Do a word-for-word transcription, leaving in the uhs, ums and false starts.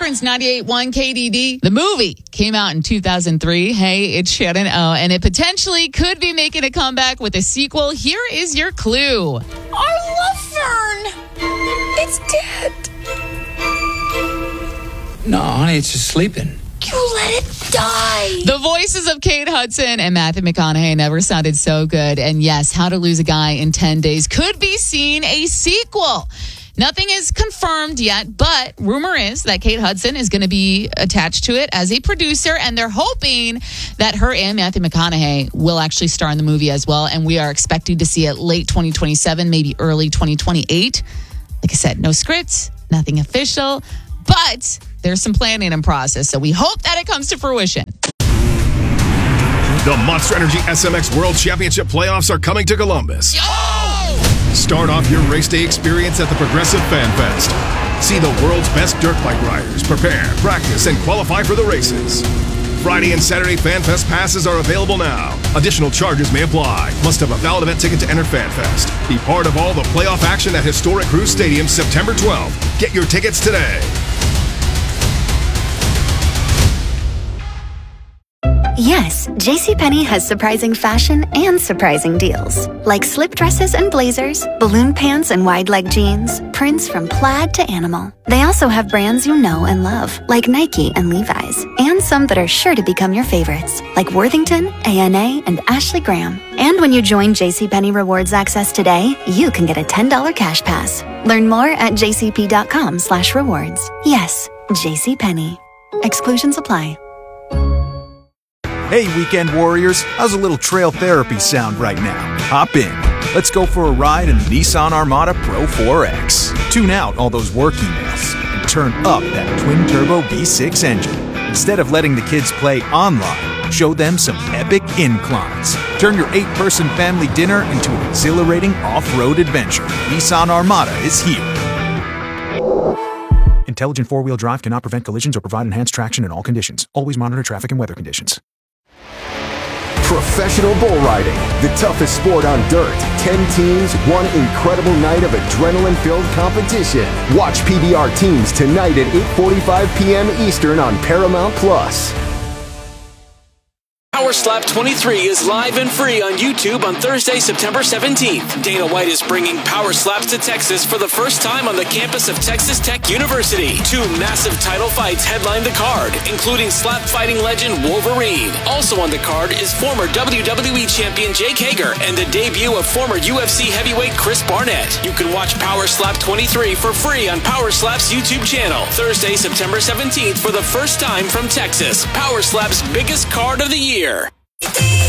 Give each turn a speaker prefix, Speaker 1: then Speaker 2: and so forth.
Speaker 1: Burns, ninety-eight point one K D D. The movie came out in two thousand three. Hey, it's Shannon O, and it potentially could be making a comeback with a sequel. Here is your clue.
Speaker 2: Our love fern. It's dead.
Speaker 3: No, honey, it's just sleeping.
Speaker 2: You let it die.
Speaker 1: The voices of Kate Hudson and Matthew McConaughey never sounded so good. And yes, How to Lose a Guy in ten days could be seen a sequel. Nothing is confirmed yet, but rumor is that Kate Hudson is going to be attached to it as a producer, and they're hoping that her and Matthew McConaughey will actually star in the movie as well. And we are expecting to see it late twenty twenty-seven, maybe early twenty twenty-eight. Like I said, no scripts, nothing official, but there's some planning in process, so we hope that it comes to fruition.
Speaker 4: The Monster Energy S M X World Championship playoffs are coming to Columbus.
Speaker 1: Yo!
Speaker 4: Start off your race day experience at the Progressive Fan Fest. See the world's best dirt bike riders prepare, practice, and qualify for the races. Friday and Saturday Fan Fest passes are available now. Additional charges may apply. Must have a valid event ticket to enter Fan Fest. Be part of all the playoff action at Historic Cruise Stadium September twelfth. Get your tickets today.
Speaker 5: Yes, JCPenney has surprising fashion and surprising deals. Like slip dresses and blazers, balloon pants and wide leg jeans, prints from plaid to animal. They also have brands you know and love, like Nike and Levi's, and some that are sure to become your favorites, like Worthington, A N A, and Ashley Graham. And when you join JCPenney Rewards Access today, you can get a ten dollars cash pass. Learn more at jcp.com slash rewards. Yes, JCPenney. Exclusions apply.
Speaker 6: Hey, weekend warriors, how's a little trail therapy sound right now? Hop in. Let's go for a ride in the Nissan Armada Pro four X. Tune out all those work emails and turn up that twin-turbo V six engine. Instead of letting the kids play online, show them some epic inclines. Turn your eight-person family dinner into an exhilarating off-road adventure. Nissan Armada is here. Intelligent four-wheel drive cannot prevent collisions or provide enhanced traction in all conditions. Always monitor traffic and weather conditions.
Speaker 7: Professional bull riding, the toughest sport on dirt. Ten teams, one incredible night of adrenaline-filled competition. Watch P B R Teams tonight at eight forty-five p.m. Eastern on Paramount Plus.
Speaker 8: Power Slap twenty-three is live and free on YouTube on Thursday, September seventeenth. Dana White is bringing Power Slaps to Texas for the first time on the campus of Texas Tech University. Two massive title fights headline the card, including slap fighting legend Wolverine. Also on the card is former W W E champion Jake Hager and the debut of former U F C heavyweight Chris Barnett. You can watch Power Slap twenty-three for free on Power Slap's YouTube channel. Thursday, September seventeenth for the first time from Texas. Power Slap's biggest card of the year.